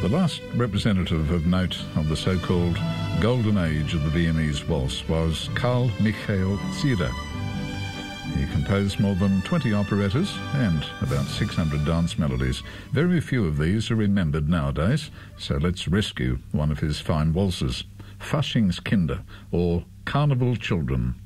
The last representative of note of the so-called golden age of the Viennese waltz was Carl Michael Zieder. He composed more than 20 operettas and about 600 dance melodies. Very few of these are remembered nowadays, so let's rescue one of his fine waltzes, Faschingskinder, or Carnival Children.